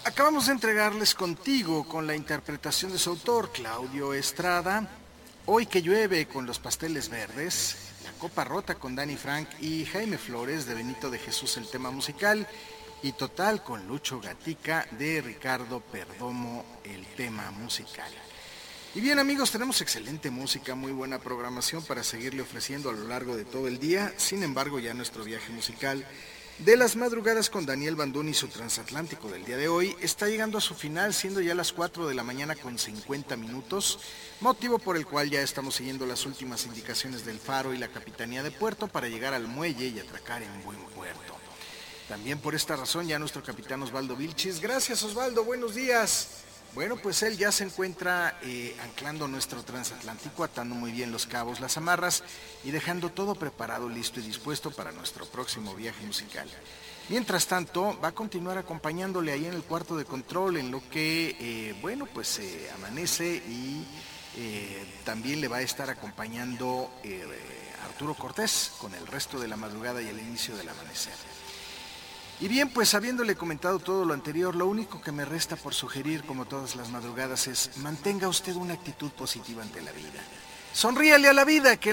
Acabamos de entregarles Contigo con la interpretación de su autor, Claudio Estrada. Hoy que llueve con los pasteles verdes, La Copa Rota con Dani Frank y Jaime Flores de Benito de Jesús el tema musical y Total con Lucho Gatica de Ricardo Perdomo el tema musical. Y bien amigos, tenemos excelente música, muy buena programación para seguirle ofreciendo a lo largo de todo el día. Sin embargo, ya nuestro viaje musical de las madrugadas con Daniel Bandún y su transatlántico del día de hoy está llegando a su final, siendo ya las 4 de la mañana con 50 minutos, motivo por el cual ya estamos siguiendo las últimas indicaciones del faro y la Capitanía de Puerto para llegar al muelle y atracar en buen puerto. También por esta razón ya nuestro capitán Osvaldo Vilchis, gracias Osvaldo, buenos días. Bueno, pues él ya se encuentra anclando nuestro transatlántico, atando muy bien los cabos, las amarras y dejando todo preparado, listo y dispuesto para nuestro próximo viaje musical. Mientras tanto, va a continuar acompañándole ahí en el cuarto de control en lo que, amanece y también le va a estar acompañando Arturo Cortés con el resto de la madrugada y el inicio del amanecer. Y bien, pues habiéndole comentado todo lo anterior, lo único que me resta por sugerir, como todas las madrugadas, es mantenga usted una actitud positiva ante la vida. Sonríale a la vida, que